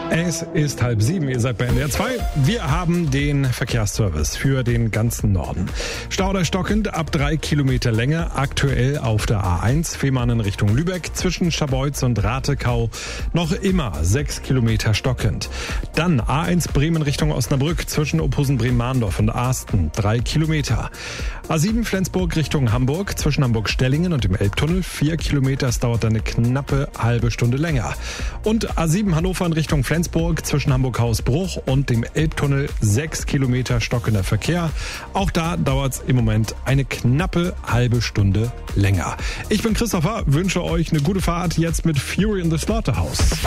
Es ist 6:30, ihr seid bei NDR 2. Wir haben den Verkehrsservice für den ganzen Norden. Stauder stockend ab 3 Kilometer Länge, aktuell auf der A1, Fehmarn in Richtung Lübeck, zwischen Scharbeutz und Ratekau noch immer 6 Kilometer stockend. Dann A1 Bremen Richtung Osnabrück, zwischen Ophusen Bremen-Mahndorf und Asten, 3 Kilometer. A7 Flensburg Richtung Hamburg, zwischen Hamburg-Stellingen und dem Elbtunnel, 4 Kilometer, es dauert eine knappe halbe Stunde länger. Und A7 Hannover in Richtung Flensburg, zwischen Hamburg-Hausbruch und dem Elbtunnel 6 Kilometer stockender Verkehr. Auch da dauert es im Moment eine knappe halbe Stunde länger. Ich bin Christopher, wünsche euch eine gute Fahrt jetzt mit Fury in the Slaughterhouse.